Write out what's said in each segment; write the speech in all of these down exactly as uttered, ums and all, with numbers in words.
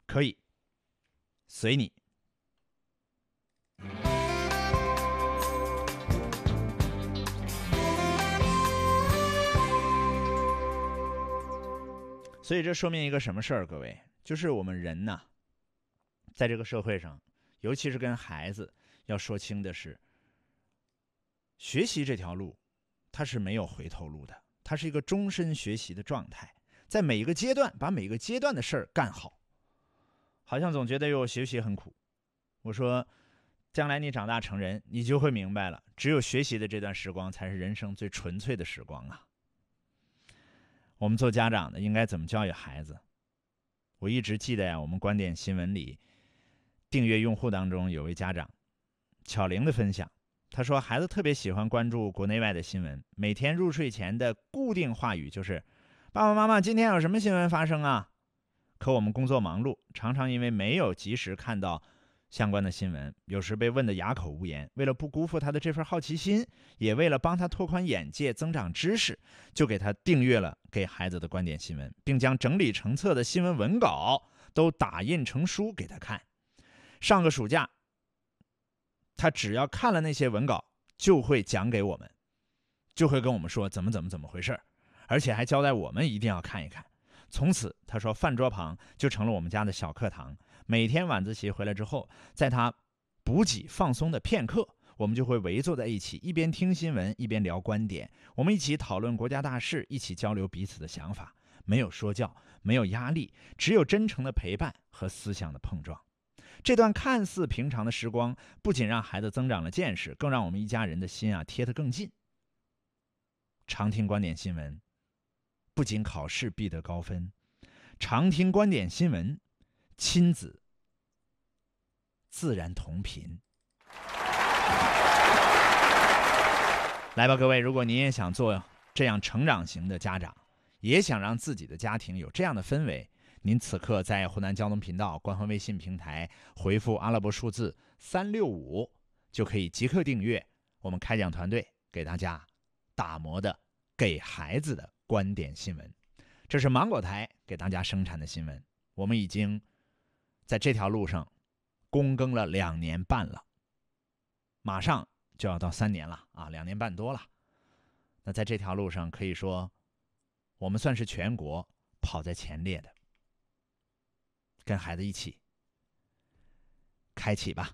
可以，随你。所以这说明一个什么事儿？各位，就是我们人呐，在这个社会上，尤其是跟孩子，要说清的是，学习这条路，它是没有回头路的，它是一个终身学习的状态，在每一个阶段，把每一个阶段的事儿干好。好像总觉得哟学习很苦，我说，将来你长大成人，你就会明白了，只有学习的这段时光，才是人生最纯粹的时光啊。我们做家长的应该怎么教育孩子？我一直记得呀，我们观点新闻里订阅用户当中有位家长巧玲的分享，他说孩子特别喜欢关注国内外的新闻，每天入睡前的固定话语就是爸爸妈妈今天有什么新闻发生啊？可我们工作忙碌，常常因为没有及时看到相关的新闻，有时被问得哑口无言。为了不辜负他的这份好奇心，也为了帮他拓宽眼界、增长知识，就给他订阅了给孩子的观点新闻，并将整理成册的新闻文稿都打印成书给他看。上个暑假，他只要看了那些文稿，就会讲给我们，就会跟我们说怎么怎么怎么回事，而且还交代我们一定要看一看。从此，他说饭桌旁就成了我们家的小课堂。每天晚自习回来之后，在他补给放松的片刻，我们就会围坐在一起，一边听新闻，一边聊观点。我们一起讨论国家大事，一起交流彼此的想法。没有说教，没有压力，只有真诚的陪伴和思想的碰撞。这段看似平常的时光，不仅让孩子增长了见识，更让我们一家人的心啊贴得更近。常听观点新闻，不仅考试必得高分，常听观点新闻，亲子自然同频。来吧，各位，如果您也想做这样成长型的家长，也想让自己的家庭有这样的氛围，您此刻在湖南交通频道官方微信平台回复阿拉伯数字三六五，就可以即刻订阅我们开讲团队给大家打磨的给孩子的观点新闻。这是芒果台给大家生产的新闻，我们已经在这条路上躬耕了两年半了，马上就要到三年了啊，两年半多了。那在这条路上，可以说我们算是全国跑在前列的，跟孩子一起开启吧。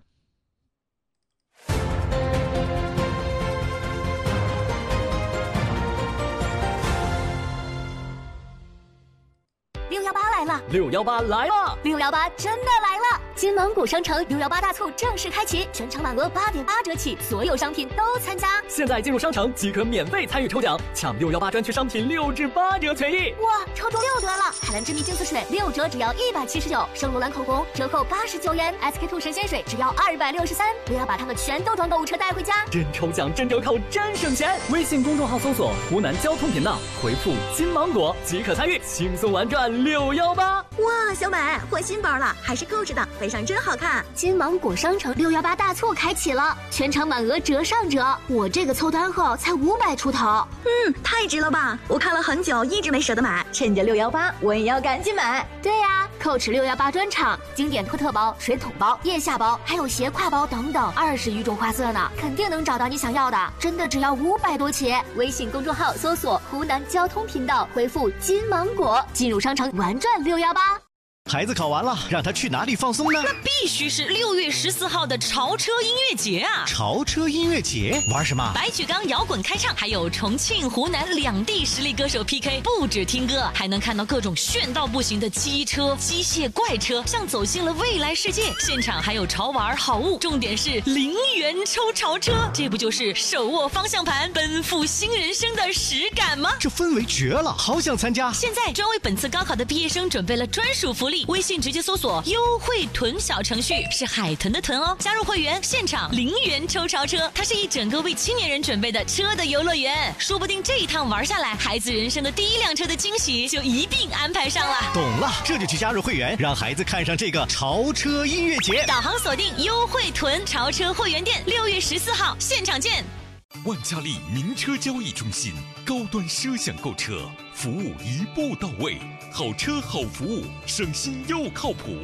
六幺八来了！ 六幺八来了！ 六幺八真的来了！金芒果商城六幺八大促正式开启，全场满额八点八折起，所有商品都参加。 现在进入商城即可免费参与抽奖，抢六幺八专区商品六至八折权益！ 哇，抽中六折了！海蓝之谜净色水六折只要一百七十九，圣罗兰口红折扣八十九元 ，S K two 神仙水只要二百六十三。不要把它们全都装购物车带回家， 真抽奖真折扣真省钱！微信公众号搜索湖南交通频道，回复金芒果即可参与，轻松玩转六幺八。 哇，小美换新包了，还是购置的，背上真好看。 金芒果商城六幺八大促开启了，全场满额折上折，我这个凑单后才五百出头。 嗯，太值了吧！我看了很久，一直没舍得买，趁着六幺八，我也要赶紧买。 对呀、啊，蔻驰六幺八专场，经典托特包、水桶包、腋下包，还有斜挎包等等，二十余种花色呢，肯定能找到你想要的。真的只要五百多起。微信公众号搜索湖南交通频道，回复金芒果，进入商城玩转六幺八。 孩子考完了，让他去哪里放松呢？ 那必须是六月十四号的潮车音乐节啊！ 潮车音乐节玩什么？ 白举纲摇滚开唱，还有重庆、湖南两地实力歌手 P K， 不止听歌，还能看到各种炫到不行的机车、机械怪车，像走进了未来世界。现场还有潮玩好物，重点是零元抽潮车，这不就是手握方向盘奔赴新人生的实感吗？ 这氛围绝了，好想参加！ 现在专为本次高考的毕业生准备了专属福利。微信直接搜索优惠囤小程序，是海豚的豚哦，加入会员现场零元抽潮车，它是一整个为青年人准备的车的游乐园，说不定这一趟玩下来，孩子人生的第一辆车的惊喜就一并安排上了。 懂了，这就去加入会员，让孩子看上这个潮车音乐节。 导航锁定优惠囤潮车会员店，六月十四号现场见。 万家丽名车交易中心，高端奢享购车，服务一步到位，好车好服务，省心又靠谱。